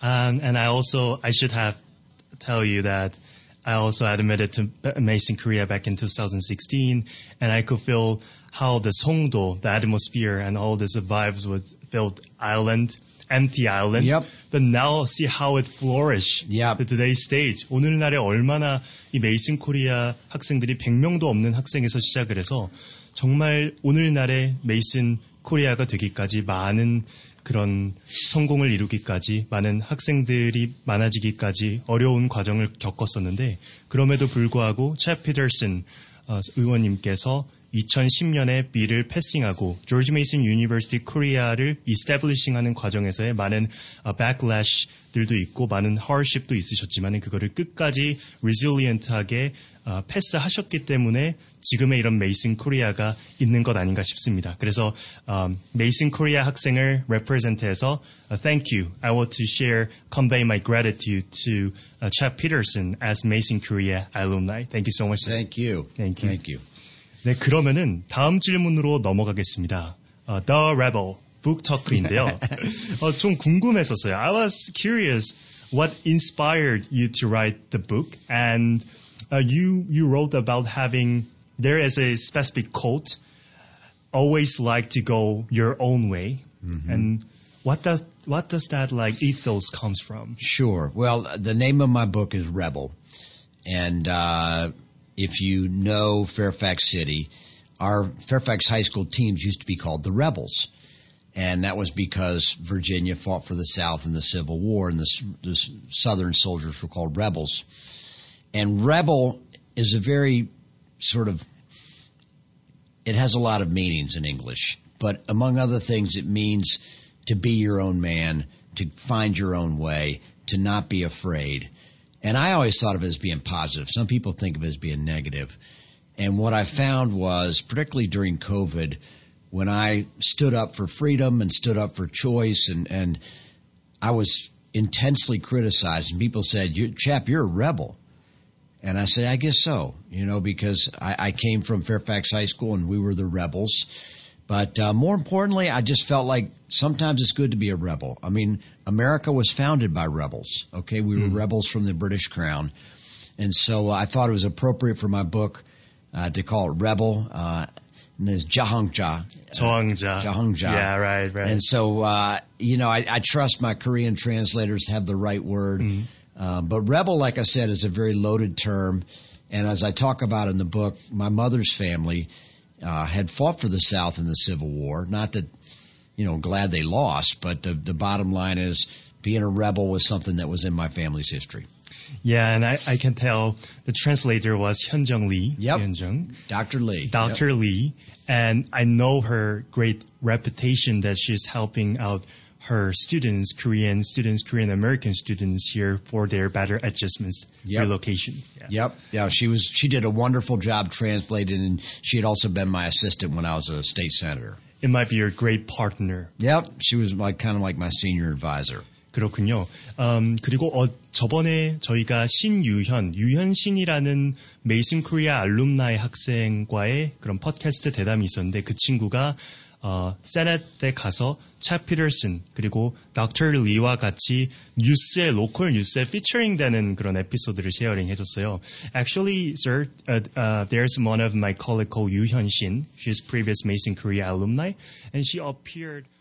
And I should have tell you that I also admitted to Mason Korea back in 2016, and I could feel how the Songdo, the atmosphere, and all this vibes was felt empty island. Yep. But now see how it flourished to today's stage. 오늘날에 얼마나 이 메이슨 코리아 학생들이 100명도 없는 학생에서 시작을 해서 정말 오늘날의 메이슨 코리아가 되기까지 많은 그런 성공을 이루기까지 많은 학생들이 많아지기까지 어려운 과정을 겪었었는데 그럼에도 불구하고 챗 피터슨 의원님께서 2010년에 비를 패싱하고 조지 메이슨 유니버시티 코리아를 이스태블리싱하는 과정에서의 많은 backlash들도 있고 많은 hardship도 있으셨지만 그거를 끝까지 resilient하게 패스하셨기 때문에 지금의 이런 메이슨 코리아가 있는 것 아닌가 싶습니다. 그래서 메이슨 코리아 학생을 represent해서 thank you. I want to convey my gratitude to Chad Peterson as Mason Korea alumni. Thank you so much. Thank you. Thank you. Thank you. 네, 그러면은 다음 질문으로 넘어가겠습니다. The Rebel Book Talk인데요. 좀 궁금했었어요. I was curious what inspired you to write the book, and you wrote about having there is a specific quote, always like to go your own way, and what does that like ethos comes from? Sure. Well, the name of my book is Rebel, and if you know Fairfax City, our Fairfax High School teams used to be called the Rebels. And that was because Virginia fought for the South in the Civil War, and the Southern soldiers were called rebels. And rebel is a very sort of, it has a lot of meanings in English. But among other things, it means to be your own man, to find your own way, to not be afraid. And I always thought of it as being positive. Some people think of it as being negative. And what I found was, particularly during COVID, when I stood up for freedom and stood up for choice, and I was intensely criticized, and people said, Chap, you're a rebel. And I said, I guess so, because I came from Fairfax High School and we were the rebels. But more importantly, I just felt like sometimes it's good to be a rebel. I mean, America was founded by rebels, okay? We were rebels from the British Crown. And so I thought it was appropriate for my book to call it Rebel. And there's Jahangja. Jahangja. Yeah, right. And so, I trust my Korean translators have the right word. But rebel, like I said, is a very loaded term. And as I talk about in the book, my mother's family had fought for the South in the Civil War. Not that, glad they lost, but the bottom line is being a rebel was something that was in my family's history. Yeah, and I can tell the translator was Hyunjung Lee. Yep. Hyunjung. Dr. Lee. Dr. Yep. Lee. And I know her great reputation that she's helping out her students, Korean American students here for their better adjustments, relocation. Yeah. Yep. Yeah, she did a wonderful job translating, and she had also been my assistant when I was a state senator. It might be your great partner. Yep. She was kind of like my senior advisor. 그렇군요. 그리고 저번에 저희가 유현신이라는 메이슨 코리아 알룸나이 학생과의 그런 팟캐스트 대담이 있었는데 그 친구가 세넷에 가서 챗 피터슨 그리고 닥터 리와 같이 로컬 뉴스에 피처링 되는 그런 에피소드를 쉐어링 해줬어요. Actually, sir, there's one of my colleague called Yoo Hyun-shin. She's previous Mason Korea alumni, and she appeared